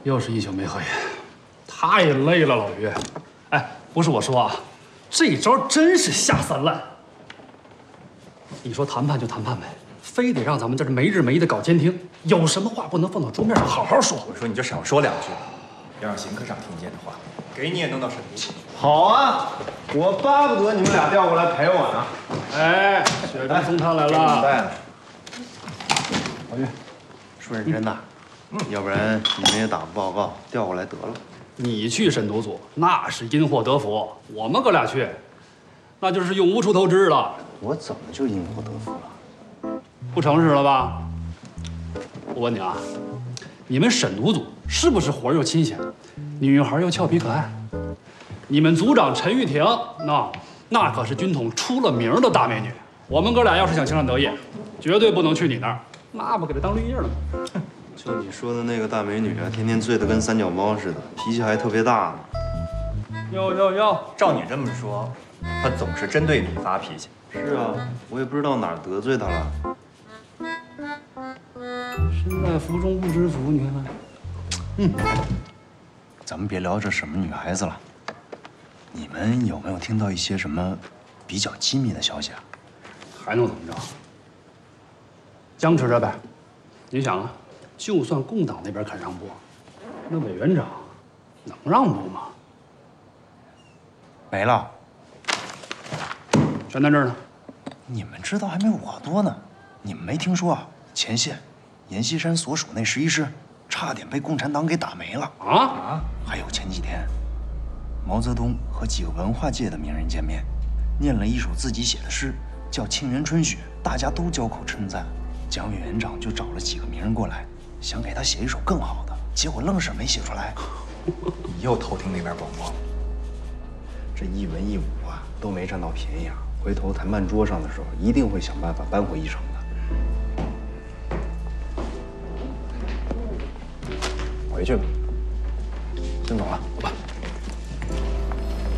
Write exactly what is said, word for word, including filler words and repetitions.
又是一宿没合眼，太累了，老于。哎，不是我说啊，这招真是下三滥。你说谈判就谈判呗，非得让咱们在这没日没夜的搞监听，有什么话不能放到桌面上好好说？ 我说你就少说两句，要让邢科长听见的话，给你也弄到审图组。 好啊，我巴不得你们俩调过来陪我呢。 哎，雪中送炭来了。 带。 老于， 说认真的，嗯，要不然你们也打个报告调过来得了。 你去审读组那是因祸得福，我们哥俩去，那就是永无出头之日了。 我怎么就因祸得福了？ 不诚实了吧？我问你啊，你们审读组是不是活又新鲜，女孩又俏皮可爱？你们组长陈玉婷，那那可是军统出了名的大美女。我们哥俩要是想兴上得意，绝对不能去你那儿，那不给她当绿叶了吗？ 就你说的那个大美女啊，天天醉得跟三脚猫似的，脾气还特别大呢。 哟哟哟， 照你这么说，她总是针对你发脾气。 是啊，我也不知道哪儿得罪她了。 身在福中不知福，你看看。 嗯，咱们别聊这什么女孩子了。你们有没有听到一些什么比较机密的消息啊？ 还能怎么着？僵持着呗。你想啊，就算共党那边肯让步，那委员长能让步吗？ 没了。 全在这儿呢。 你们知道还没我多呢。你们没听说啊？前线阎锡山所属那十一师差点被共产党给打没了啊啊！ 还有前几天，毛泽东和几个文化界的名人见面，念了一首自己写的诗，叫《沁园春雪》，大家都交口称赞。蒋委员长就找了几个名人过来，想给他写一首更好的，结果愣是没写出来。 你又偷听那边广播了？ 这一文一武啊，都没占到便宜啊！回头谈判桌上的时候，一定会想办法扳回一城的。 回去吧，先走了，走吧。